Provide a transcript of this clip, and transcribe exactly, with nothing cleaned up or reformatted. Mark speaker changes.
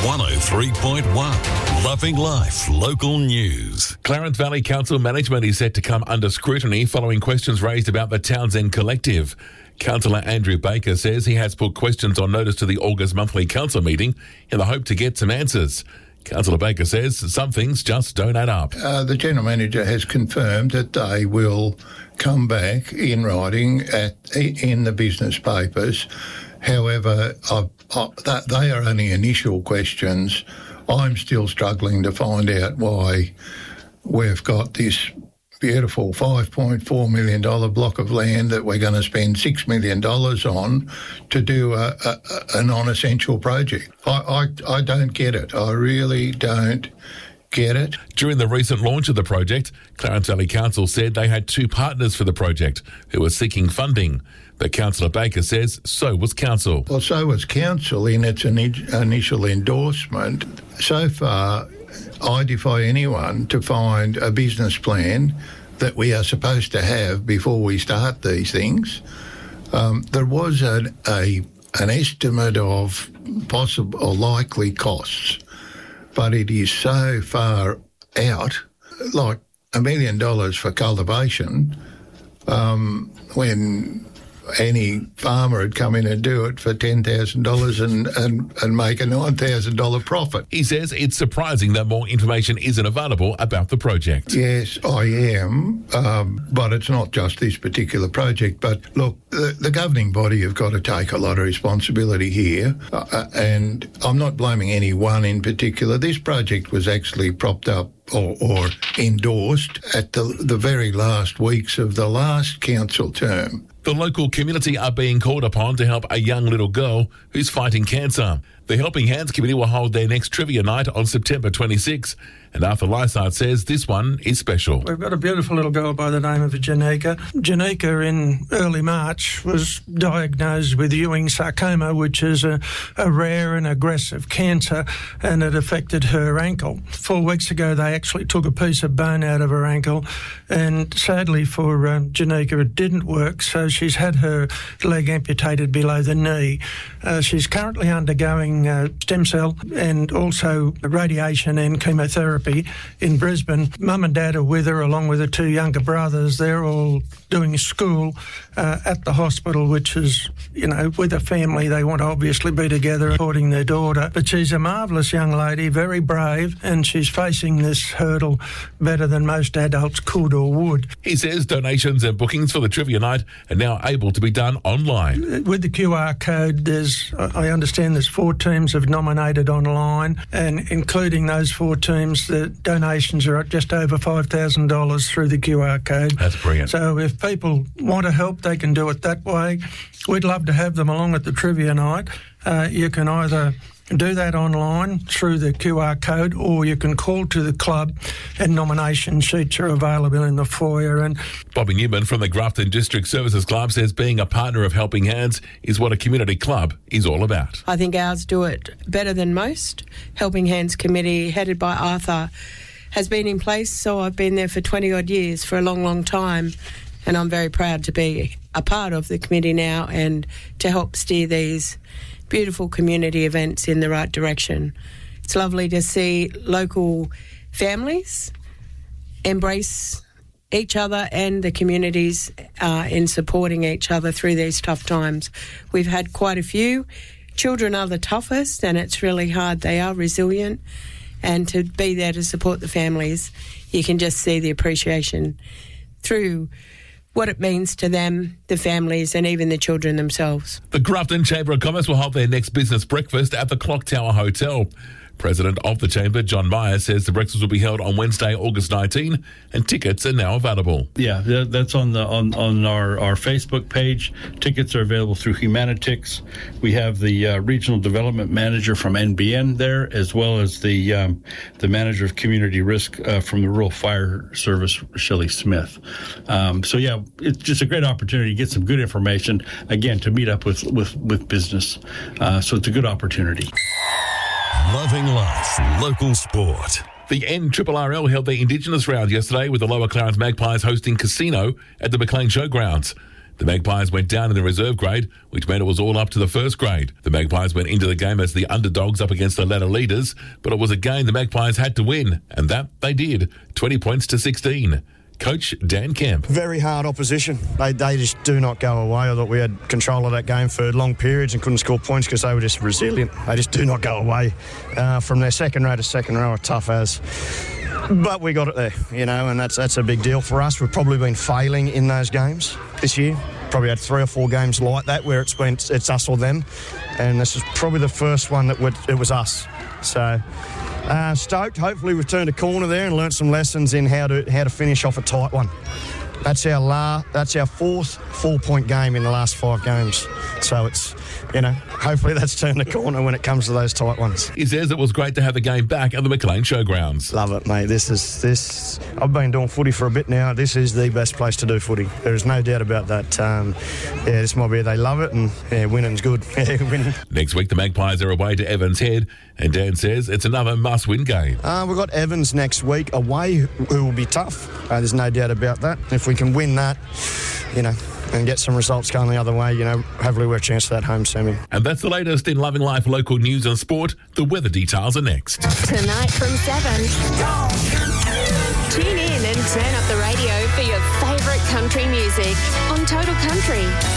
Speaker 1: one oh three point one. Loving Life Local News.
Speaker 2: Clarence Valley Council management is set to come under scrutiny following questions raised about the Townsend Collective. Councillor Andrew Baker says he has put questions on notice to the August monthly council meeting in the hope to get some answers. Councillor Baker says some things just don't add up.
Speaker 3: Uh, the General Manager has confirmed that they will come back in writing at in the business papers. However, I, I, that, they are only initial questions. I'm still struggling to find out why we've got this beautiful five point four million dollars block of land that we're going to spend six million dollars on to do a, a, a non-essential project. I, I, I don't get it. I really don't get it.
Speaker 2: During the recent launch of the project, Clarence Valley Council said they had two partners for the project who were seeking funding. But Councillor Baker says so was Council.
Speaker 3: Well, so was Council in its initial endorsement. So far, I defy anyone to find a business plan that we are supposed to have before we start these things. Um, there was an, a, an estimate of possible or likely costs, but it is so far out, like a million dollars for cultivation, um, when any farmer would come in and do it for ten thousand dollars and, and, and make a nine thousand dollars profit.
Speaker 2: He says it's surprising that more information isn't available about the project.
Speaker 3: Yes, I am, um, but it's not just this particular project. But look, the, the governing body have got to take a lot of responsibility here, uh, and I'm not blaming anyone in particular. This project was actually propped up Or, or endorsed at the, the very last weeks of the last council term.
Speaker 2: The local community are being called upon to help a young little girl who's fighting cancer. The Helping Hands Committee will hold their next trivia night on September twenty-sixth, and Arthur Lysart says this one is special.
Speaker 4: We've got a beautiful little girl by the name of Janika. Janika, in early March, was diagnosed with Ewing sarcoma, which is a, a rare and aggressive cancer, and it affected her ankle. Four weeks ago, they actually took a piece of bone out of her ankle, and sadly for um, Janika, it didn't work, so she's had her leg amputated below the knee. Uh, she's currently undergoing uh, stem cell and also radiation and chemotherapy in Brisbane. Mum and Dad are with her, along with her two younger brothers. They're all doing school uh, at the hospital, which is, you know, with a family, they want to obviously be together supporting their daughter. But she's a marvellous young lady, very brave, and she's facing this hurdle better than most adults could or would.
Speaker 2: He says donations and bookings for the trivia night are now able to be done online.
Speaker 4: With the Q R code, there's, I understand there's four teams have nominated online, and including those four teams, the donations are just over five thousand dollars through the Q R code.
Speaker 2: That's brilliant.
Speaker 4: So if people want to help, they can do it that way. We'd love to have them along at the trivia night. Uh, you can either do that online through the Q R code, or you can call to the club, and nomination sheets are available in the foyer. And
Speaker 2: Bobby Newman from the Grafton District Services Club says being a partner of Helping Hands is what a community club is all about.
Speaker 5: I think ours do it better than most. Helping Hands Committee, headed by Arthur, has been in place, so I've been there for twenty odd years, for a long, long time, and I'm very proud to be a part of the committee now and to help steer these beautiful community events in the right direction. It's lovely to see local families embrace each other and the communities uh, in supporting each other through these tough times. We've had quite a few. Children are the toughest, and it's really hard. They are resilient, and to be there to support the families, you can just see the appreciation through what it means to them, the families, and even the children themselves.
Speaker 2: The Grafton Chamber of Commerce will hold their next business breakfast at the Clock Tower Hotel. President of the Chamber, John Meyer, says the breakfast will be held on Wednesday, August nineteenth, and tickets are now available.
Speaker 6: Yeah, that's on the on, on our, our Facebook page. Tickets are available through Humanitix. We have the uh, Regional Development Manager from N B N there, as well as the um, the Manager of Community Risk uh, from the Rural Fire Service, Shelley Smith. Um, so, yeah, it's just a great opportunity to get some good information, again, to meet up with, with, with business. Uh, so it's a good opportunity.
Speaker 1: Loving Life Local Sport.
Speaker 2: The N R R L held their Indigenous round yesterday with the Lower Clarence Magpies hosting Casino at the Maclean Showgrounds. The Magpies went down in the reserve grade, which meant it was all up to the first grade. The Magpies went into the game as the underdogs up against the ladder leaders, but it was a game the Magpies had to win, and that they did, twenty points to sixteen. Coach Dan Kemp.
Speaker 7: Very hard opposition. They they just do not go away. I thought we had control of that game for long periods and couldn't score points because they were just resilient. They just do not go away. Uh, from their second row to second row, tough as. But we got it there, you know, and that's that's a big deal for us. We've probably been failing in those games this year. Probably had three or four games like that where it's been it's us or them, and this is probably the first one that would, it was us. So. Uh, stoked. Hopefully we've turned a corner there and learnt some lessons in how to how to finish off a tight one. That's our la- That's our fourth four-point game in the last five games. So it's, you know, hopefully that's turned the corner when it comes to those tight ones.
Speaker 2: He says it was great to have the game back at the McLean Showgrounds.
Speaker 7: Love it, mate. This is this. I've been doing footy for a bit now. This is the best place to do footy. There is no doubt about that. Um, yeah, this might be they love it, and yeah, winning's good. Yeah, winning.
Speaker 2: Next week, the Magpies are away to Evans Head, and Dan says it's another must-win game.
Speaker 7: Uh, we've got Evans next week away, who will be tough. Uh, there's no doubt about that. If we can win that, you know, and get some results going the other way, you know, hopefully we're a chance for that home semi.
Speaker 2: And that's the latest in Loving Life local news and sport. The weather details are next.
Speaker 8: Tonight from seven. Tune in and turn up the radio for your favourite country music on Total Country.